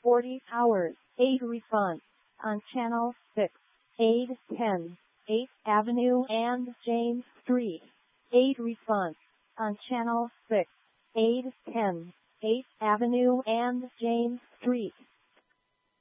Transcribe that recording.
40 hours, 8 response, on Channel 6, 810, 8th Avenue and James Street, 8 response, on Channel 6, 810, 8th Avenue and James Street.